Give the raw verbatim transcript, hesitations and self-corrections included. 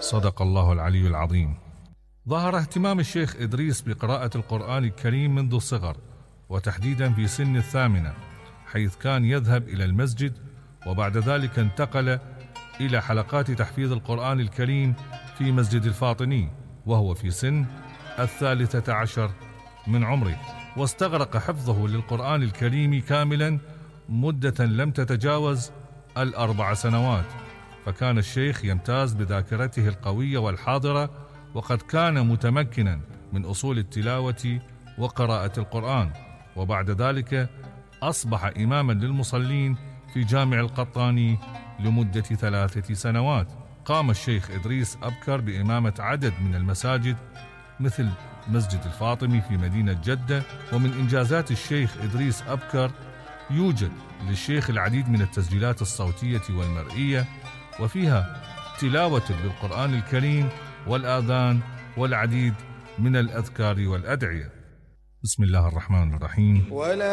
صدق الله العلي العظيم. ظهر اهتمام الشيخ إدريس بقراءة القرآن الكريم منذ الصغر، وتحديدا في سن الثامنة، حيث كان يذهب إلى المسجد، وبعد ذلك انتقل إلى حلقات تحفيظ القرآن الكريم في مسجد الفاطمي وهو في سن الثالثة عشر من عمره، واستغرق حفظه للقرآن الكريم كاملا مدة لم تتجاوز الأربع سنوات. فكان الشيخ يمتاز بذاكرته القوية والحاضرة، وقد كان متمكنا من أصول التلاوة وقراءة القرآن. وبعد ذلك أصبح إماما للمصلين في جامع القطاني لمدة ثلاثة سنوات. قام الشيخ إدريس أبكر بإمامة عدد من المساجد مثل مسجد الفاطمي في مدينة جدة. ومن إنجازات الشيخ إدريس أبكر يوجد للشيخ العديد من التسجيلات الصوتية والمرئية، وفيها تلاوة بالقرآن الكريم والآذان والعديد من الأذكار والأدعية. بسم الله الرحمن الرحيم.